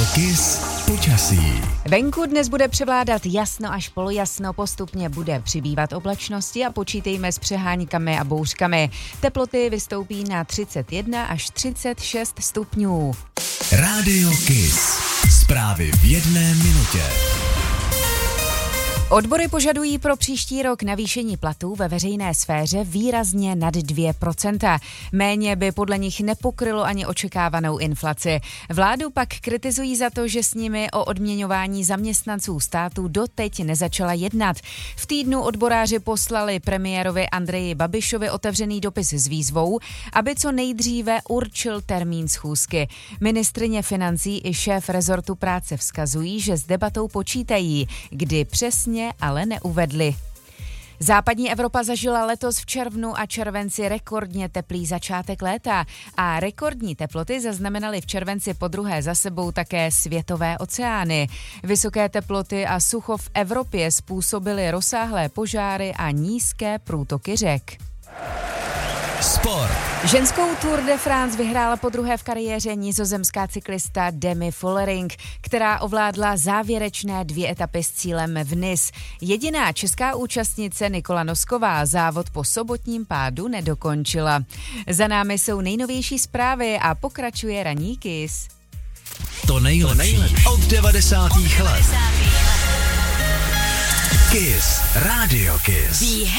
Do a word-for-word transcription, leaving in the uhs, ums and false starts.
Kiss počasí. Venku dnes bude převládat jasno až polojasno, postupně bude přibývat oblačnosti a počítejme s přeháňkami a bouřkami. Teploty vystoupí na třicet jedna až třicet šest stupňů. Rádio Kiss. Zprávy v jedné minutě. Odbory požadují pro příští rok navýšení platů ve veřejné sféře výrazně nad dvě procenta. Méně by podle nich nepokrylo ani očekávanou inflaci. Vládu pak kritizují za to, že s nimi o odměňování zaměstnanců státu doteď nezačala jednat. V týdnu odboráři poslali premiérovi Andreji Babišovi otevřený dopis s výzvou, aby co nejdříve určil termín schůzky. Ministryně financí i šéf rezortu práce vzkazují, že s debatou počítají, kdy přesně ale neuvedli. Západní Evropa zažila letos v červnu a červenci rekordně teplý začátek léta a rekordní teploty zaznamenaly v červenci podruhé za sebou také světové oceány. Vysoké teploty a sucho v Evropě způsobily rozsáhlé požáry a nízké průtoky řek. Sport. Ženskou Tour de France vyhrála podruhé v kariéře nizozemská cyklista Demi Vollering, která ovládla závěrečné dvě etapy s cílem v Nice. Jediná česká účastnice Nikola Nosková závod po sobotním pádu nedokončila. Za námi jsou nejnovější zprávy a pokračuje ranní Kiss. To nejlepší od devadesátých let. Kiss. Rádio Kiss.